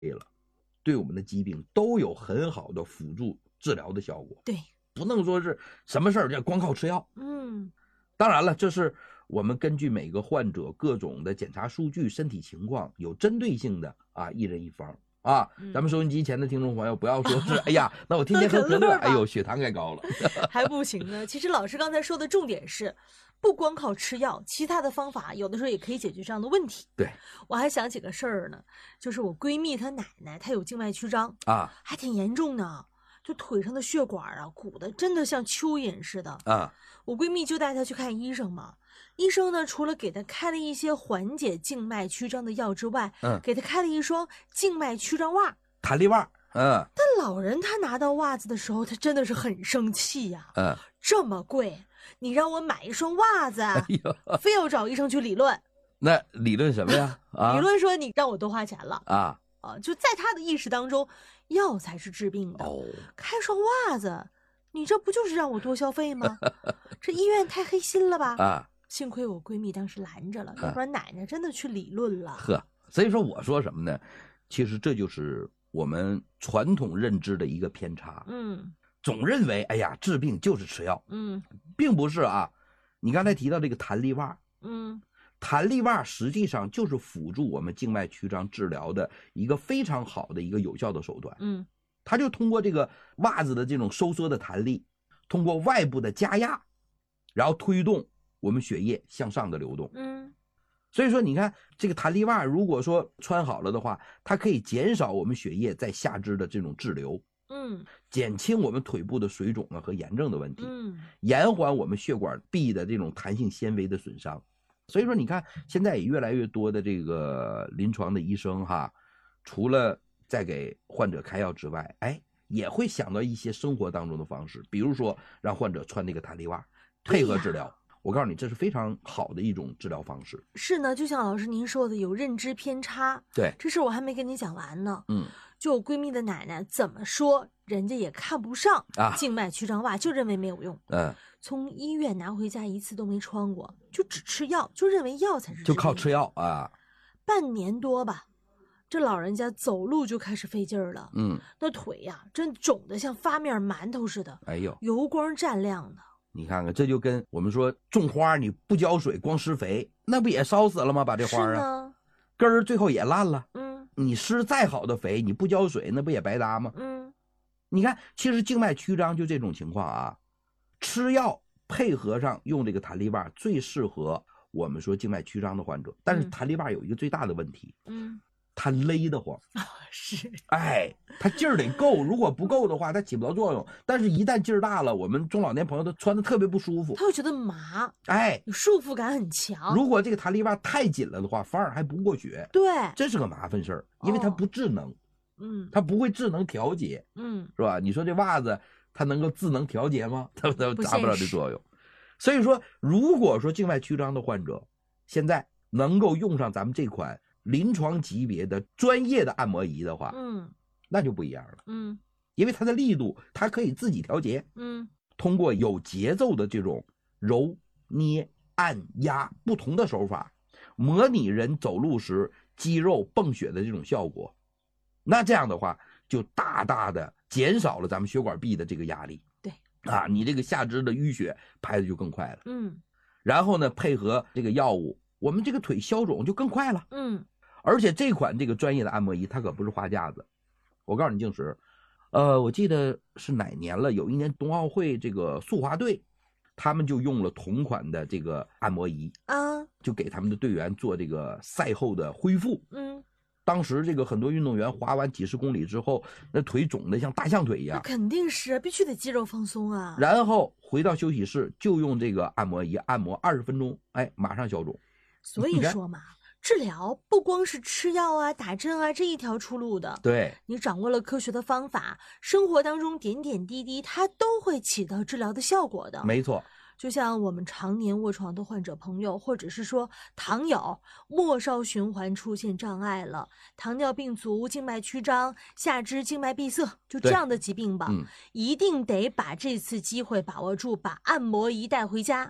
了，对我们的疾病都有很好的辅助治疗的效果。 对， 不能说是什么事儿要光靠吃药。当然了，这是我们根据每个患者各种的检查数据、身体情况，有针对性的一人一方啊。咱们收音机前的听众朋友，不要说是哎呀，那我天天喝可乐，哎呦，血糖该高了， 还不行呢。其实老师刚才说的重点是，不光靠吃药，其他的方法有的时候也可以解决这样的问题。 对， 我还想起个事儿呢，就是我闺蜜她奶奶，她有静脉曲张啊， 还挺严重的。就腿上的血管鼓的真的像蚯蚓似的啊！ 我闺蜜就带她去看医生嘛，医生呢除了给她开了一些缓解静脉曲张的药之外，给她开了一双静脉曲张袜， 弹力袜。 但老人他拿到袜子的时候，他真的是很生气呀。这么贵，你让我买一双袜子，非要找医生去理论。 那理论什么呀？ 理论说你让我多花钱了就在他的意识当中，药才是治病的。开双袜子，你这不就是让我多消费吗？这医院太黑心了吧？幸亏我闺蜜当时拦着了，要不然奶奶真的去理论了。 所以说我说什么呢？其实这就是我们传统认知的一个偏差。总认为哎呀治病就是吃药。并不是啊。你刚才提到这个弹力袜，弹力袜实际上就是辅助我们静脉曲张治疗的一个非常好的一个有效的手段。它就通过这个袜子的这种收缩的弹力，通过外部的加压，然后推动我们血液向上的流动。所以说你看这个弹力袜如果说穿好了的话，它可以减少我们血液在下肢的这种滞留，减轻我们腿部的水肿和炎症的问题，延缓我们血管壁的这种弹性纤维的损伤。所以说你看现在也越来越多的这个临床的医生除了在给患者开药之外，也会想到一些生活当中的方式，比如说让患者穿那个弹力袜配合治疗。我告诉你，这是非常好的一种治疗方式。 是呢，就像老师您说的，有认知偏差。 对， 这事我还没跟你讲完呢。就我闺蜜的奶奶怎么说，人家也看不上静脉曲张袜，就认为没有用。从医院拿回家一次都没穿过，就只吃药，就认为药才是治病， 就靠吃药半年多吧，这老人家走路就开始费劲儿了。那腿呀，真肿得像发面馒头似的。 哎呦， 油光蘸亮的。 你看看，这就跟我们说种花你不浇水光施肥，那不也烧死了吗？把这花根儿最后也烂了。你施再好的肥，你不浇水，那不也白搭吗？你看其实静脉曲张就这种情况吃药配合上用这个弹力袜最适合我们说静脉曲张的患者。但是弹力袜有一个最大的问题，它勒得慌。 是， 它劲儿得够，如果不够的话它起不到作用。但是一旦劲儿大了，我们中老年朋友都穿的特别不舒服， 他会觉得麻，有束缚感很强。 如果这个弹力袜太紧了的话，反而还不过血。 对， 这是个麻烦事儿，因为它不智能。它不会智能调节。是吧？你说这袜子它能够智能调节吗？它达不了这作用。所以说如果说静脉曲张的患者现在能够用上咱们这款临床级别的专业的按摩仪的话，那就不一样了。因为它的力度它可以自己调节。通过有节奏的这种揉捏按压不同的手法，模拟人走路时肌肉泵血的这种效果。那这样的话就大大的减少了咱们血管壁的这个压力。 对你这个下肢的淤血排的就更快了。然后呢配合这个药物，我们这个腿消肿就更快了。而且这款这个专业的按摩仪它可不是花架子。我告诉你静石，我记得是哪年了，有一年冬奥会这个速滑队他们就用了同款的这个按摩仪就给他们的队员做这个赛后的恢复。当时这个很多运动员滑完几十公里之后，那腿肿得像大象腿一样。 那肯定是必须得肌肉放松然后回到休息室就用这个按摩仪按摩20分钟，马上消肿。 所以说嘛，治疗不光是吃药打针这一条出路的。 对， 你掌握了科学的方法，生活当中点点滴滴它都会起到治疗的效果的。 没错。 就像我们常年卧床的患者朋友，或者是说糖友末梢循环出现障碍了，糖尿病足、静脉曲张、下肢静脉闭塞，就这样的疾病吧，一定得把这次机会把握住，把按摩仪带回家。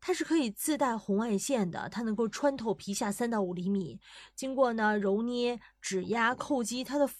它是可以自带红外线的，它能够穿透皮下3到5厘米，经过呢揉捏、指压、叩击，它的